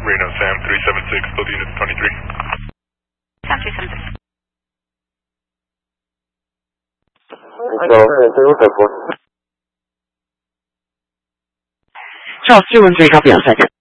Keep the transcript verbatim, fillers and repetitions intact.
Reno Sam three seven six, build unit twenty-three. Sam three seven six. Charles two one three, copy on second.